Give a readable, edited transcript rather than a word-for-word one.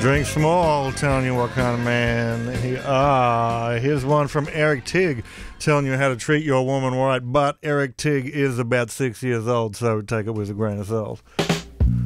Drink small, telling you what kind of man he are. Here's one from Eric Tigg telling you how to treat your woman right, but Eric Tigg is about 6 years old, so take it with a grain of salt.